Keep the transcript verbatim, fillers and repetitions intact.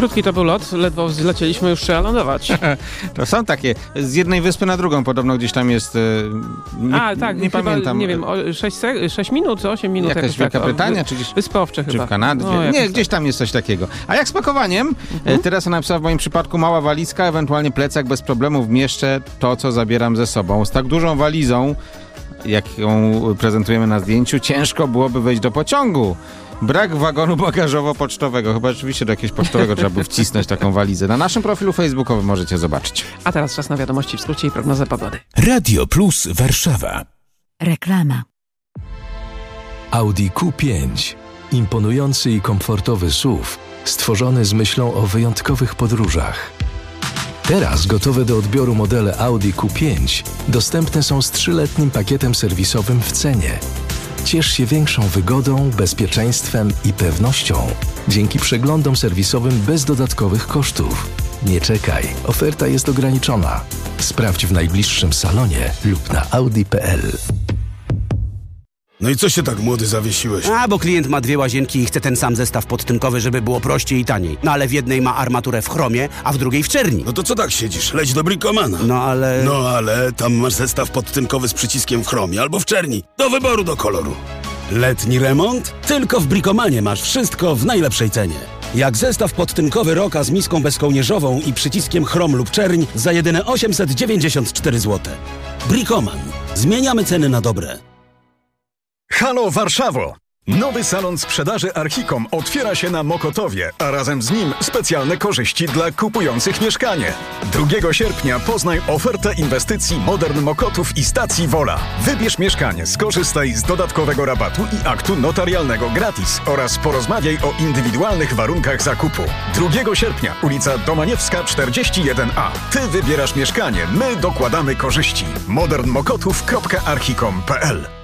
Krótki to był lot, ledwo zlecieliśmy, już trzeba lądować. To są takie, z jednej wyspy na drugą podobno gdzieś tam jest, nie, A, tak, nie chyba, pamiętam. nie wiem, sześć minut, osiem minut. Jakaś jakoś Wielka tak, Brytania, czy gdzieś... Wyspy Owcze Czy chyba. w Kanadzie? No, nie, gdzieś tam jest coś takiego. A jak z pakowaniem? Mhm. Teraz napisała w moim przypadku mała walizka, ewentualnie plecak, bez problemu wmieszczę to, co zabieram ze sobą. Z tak dużą walizą, jak ją prezentujemy na zdjęciu, ciężko byłoby wejść do pociągu. Brak wagonu bagażowo-pocztowego. Chyba rzeczywiście do jakiegoś pocztowego trzeba by wcisnąć taką walizę. Na naszym profilu facebookowym możecie zobaczyć. A teraz czas na wiadomości w skrócie i prognozę pogody. Radio Plus Warszawa. Reklama. Audi Q pięć. Imponujący i komfortowy S U V, stworzony z myślą o wyjątkowych podróżach. Teraz gotowe do odbioru modele Audi Q pięć dostępne są z trzyletnim pakietem serwisowym w cenie. Ciesz się większą wygodą, bezpieczeństwem i pewnością dzięki przeglądom serwisowym bez dodatkowych kosztów. Nie czekaj, oferta jest ograniczona. Sprawdź w najbliższym salonie lub na audi kropka p l. No i co się tak młody zawiesiłeś? A, bo klient ma dwie łazienki i chce ten sam zestaw podtynkowy, żeby było prościej i taniej. No ale w jednej ma armaturę w chromie, a w drugiej w czerni. No to co tak siedzisz? Leć do Bricomana. No ale... No ale tam masz zestaw podtynkowy z przyciskiem w chromie albo w czerni. Do wyboru, do koloru. Letni remont? Tylko w Bricomanie masz wszystko w najlepszej cenie. Jak zestaw podtynkowy Roka z miską bezkołnierzową i przyciskiem chrom lub czerń za jedyne osiemset dziewięćdziesiąt cztery złote. Bricoman. Zmieniamy ceny na dobre. Halo Warszawo! Nowy salon sprzedaży Archicom otwiera się na Mokotowie, a razem z nim specjalne korzyści dla kupujących mieszkanie. drugiego sierpnia poznaj ofertę inwestycji Modern Mokotów i stacji Wola. Wybierz mieszkanie, skorzystaj z dodatkowego rabatu i aktu notarialnego gratis oraz porozmawiaj o indywidualnych warunkach zakupu. drugiego sierpnia, ulica Domaniewska czterdzieści jeden A. Ty wybierasz mieszkanie, my dokładamy korzyści. modern mokotów kropka archicom kropka p l